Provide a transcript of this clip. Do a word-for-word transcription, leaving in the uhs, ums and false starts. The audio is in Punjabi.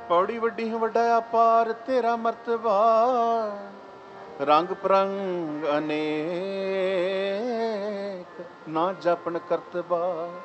ਪੌੜੀ ਵੱਡੀ ਵੱਡਾ ਅਪਾਰ ਤੇਰਾ ਮਰਤਬਾ, ਰੰਗ ਪਰੰਗ ਅਨੇਕ ਨਾ ਜਪਨ ਕਰਤਬਾ।